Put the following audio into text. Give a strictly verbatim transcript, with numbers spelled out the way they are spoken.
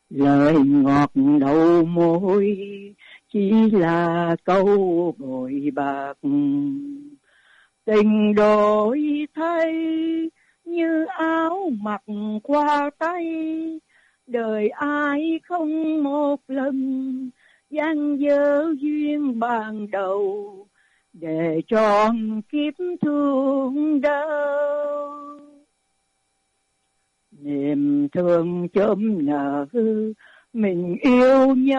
Lời ngọt đầu môi chỉ là câu bội bạc, tình đổi thay như áo mặc qua tay, đời ai không một lần dang dở duyên ban đầu, để tròn kiếp thương đau. Niềm thương chớm nở mình yêu nhau.